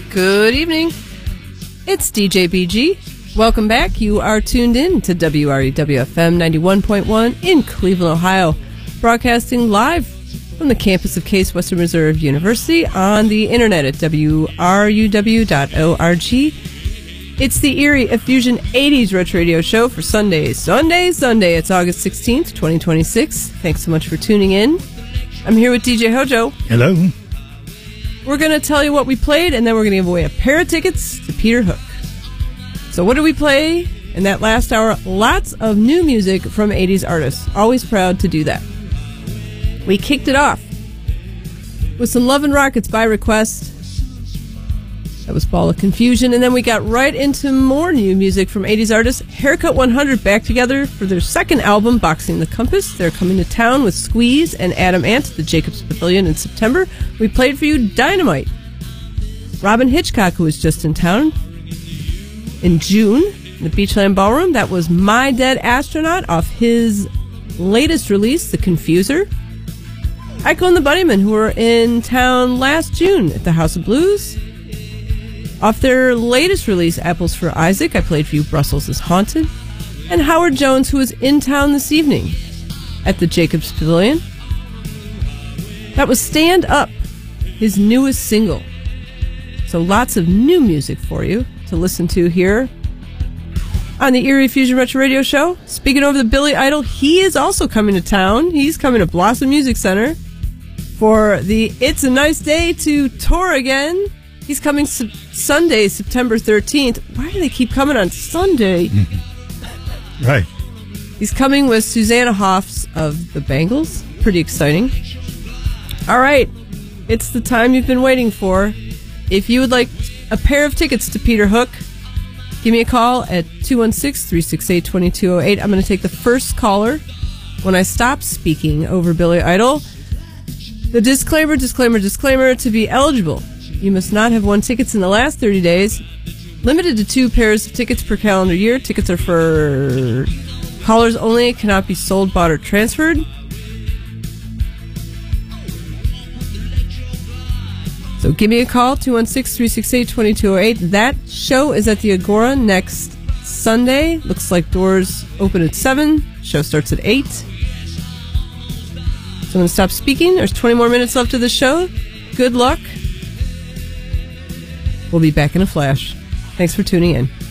Good evening. It's DJ BG. Welcome back. You are tuned in to WREW-FM 91.1 in Cleveland, Ohio, broadcasting live from the campus of Case Western Reserve University on the internet at WRUW.org. It's the Erie Effusion 80s Retro Radio Show for Sunday. It's August 16th, 2026. Thanks so much for tuning in. I'm here with DJ Hojo. Hello. We're going to tell you what we played, and then we're going to give away a pair of tickets to Peter Hook. So what did we play in that last hour? Lots of new music from 80s artists. Always proud to do that. We kicked it off with some Love and Rockets by request. That was Ball of Confusion. And then we got right into more new music from 80s artists. Haircut 100 back together for their second album, Boxing the Compass. They're coming to town with Squeeze and Adam Ant at the Jacobs Pavilion in September. We played for you Dynamite. Robin Hitchcock, who was just in town in June in the Beachland Ballroom. That was My Dead Astronaut off his latest release, The Confuser. Echo and the Bunnymen, who were in town last June at the House of Blues. Off their latest release, Apples for Isaac, I played for you Brussels is Haunted. And Howard Jones, who was in town this evening at the Jacobs Pavilion. That was Stand Up, his newest single. So lots of new music for you to listen to here on the Erie Fusion Retro Radio Show. Speaking over the Billy Idol, he is also coming to town. He's coming to Blossom Music Center for the It's a Nice Day to tour again. He's coming Sunday, September 13th. Why do they keep coming on Sunday? Right. He's coming with Susanna Hoffs of the Bangles. Pretty exciting. All right. It's the time you've been waiting for. If you would like a pair of tickets to Peter Hook, give me a call at 216-368-2208. I'm going to take the first caller when I stop speaking over Billy Idol. The disclaimer, to be eligible. You must not have won tickets in the last 30 days. Limited to 2 pairs of tickets per calendar year. Tickets are for callers only. Cannot be sold, bought, or transferred. So give me a call, 216-368-2208. That show is at the Agora next Sunday. Looks like doors open at 7. Show starts at 8. So I'm going to stop speaking. There's 20 more minutes left of the show. Good luck. We'll be back in a flash. Thanks for tuning in.